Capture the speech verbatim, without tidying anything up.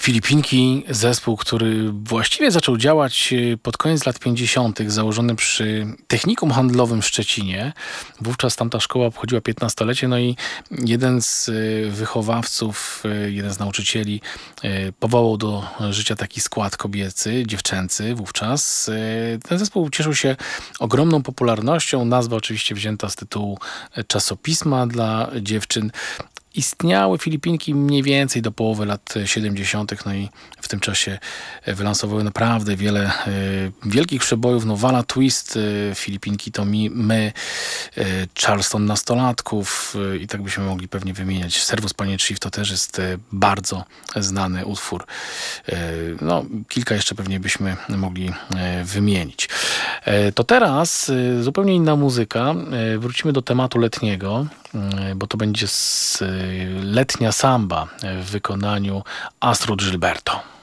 Filipinki, zespół, który właściwie zaczął działać pod koniec lat pięćdziesiątych, założony przy Technikum Handlowym w Szczecinie. Wówczas tamta szkoła obchodziła piętnastolecie, no i jeden z wychowawców, jeden z nauczycieli powołał do życia taki skład kobiecy, dziewczęcy wówczas. Ten zespół cieszył się ogromną popularnością. Nazwa oczywiście wzięta z tytułu czasopisma dla dziewczyn. Istniały Filipinki mniej więcej do połowy lat siedemdziesiątych, no i w tym czasie wylansowały naprawdę wiele y, wielkich przebojów. No Wala Twist, y, Filipinki to mi, my, y, Charleston nastolatków y, i tak byśmy mogli pewnie wymieniać. Servus Panie Chief to też jest y, bardzo znany utwór. Y, no kilka jeszcze pewnie byśmy mogli y, wymienić. Y, to teraz y, zupełnie inna muzyka. Y, wrócimy do tematu letniego, y, bo to będzie z Letnia Samba w wykonaniu Astrud Gilberto.